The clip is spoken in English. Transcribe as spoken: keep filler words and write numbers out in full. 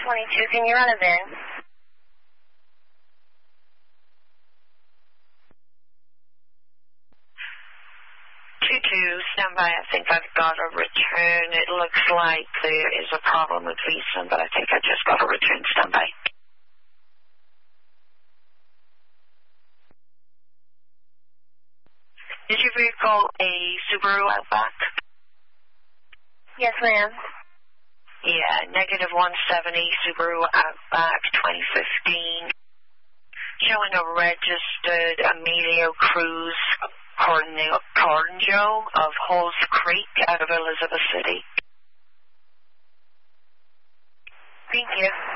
twenty-two, can you run a V I N? two two, stand by. I think I've got a return. It looks like there is a problem with V S I N, but I think I just got a return. Stand by. Is your vehicle a Subaru Outback? Yes, ma'am. Yeah, negative one seventy, Subaru Outback twenty fifteen. Showing a registered Emilio Cruz Cornjo of Halls Creek out of Elizabeth City. Thank you.